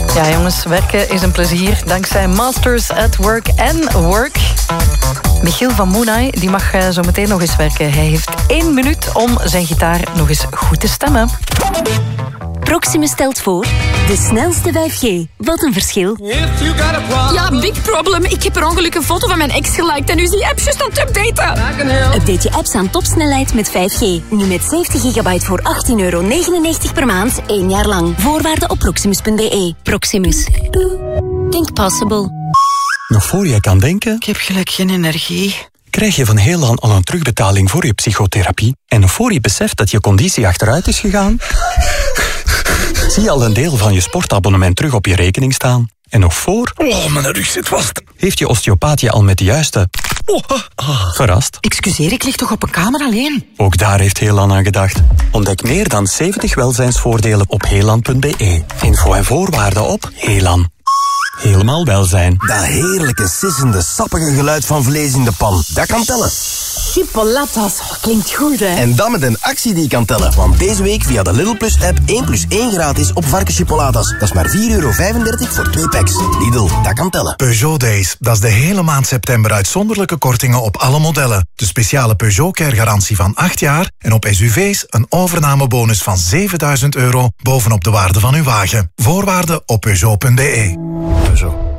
Ja, jongens, werken is een plezier. Dankzij Masters at Work and Work. Michiel van Moenay, die mag zo meteen nog eens werken. Hij heeft 1 minuut om zijn gitaar nog eens goed te stemmen. Proximus stelt voor de snelste 5G. Wat een verschil. Ja, big problem. Ik heb per ongeluk een foto van mijn ex geliked en nu is die app juist aan het updaten. Update je apps aan topsnelheid met 5G. Nu met 70 gigabyte voor €18,99 per maand, 1 jaar lang. Voorwaarden op proximus.be. Proximus. Think possible. Nog voor je kan denken, Ik heb gelijk geen energie. krijg je van Heelan al een terugbetaling voor je psychotherapie. En nog voor je beseft dat je conditie achteruit is gegaan, zie je al een deel van je sportabonnement terug op je rekening staan. En nog voor... Oh, mijn rug zit vast. Heeft je osteopaat je al met de juiste... verrast? Excuseer, ik lig toch op een kamer alleen? Ook daar heeft Heelan aan gedacht. Ontdek meer dan 70 welzijnsvoordelen op heelan.be. Info en voorwaarden op Heelan. Helemaal welzijn. Dat heerlijke, sissende, sappige geluid van vlees in de pan. Dat kan tellen. Chipolatas, klinkt goed, hè? En dan met een actie die kan tellen. Want deze week via de Lidl Plus app 1+1 gratis op varkenschipolatas. Dat is maar €4,35 voor 2 packs. Lidl, dat kan tellen. Peugeot Days, dat is de hele maand september uitzonderlijke kortingen op alle modellen. De speciale Peugeot Care garantie van 8 jaar en op SUV's een overnamebonus van €7.000 bovenop de waarde van uw wagen. Voorwaarden op Peugeot.be. Peugeot.